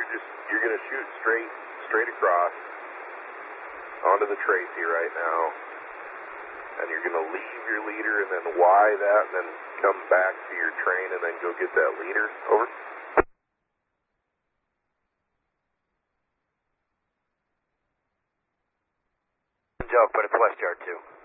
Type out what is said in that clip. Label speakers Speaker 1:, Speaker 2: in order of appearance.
Speaker 1: you're going to shoot straight across onto the Tracy right now, and you're going to leave your leader and then Y that, and then come back to your train and then go get that leader. Over.
Speaker 2: Joe, but it's West Yard 2.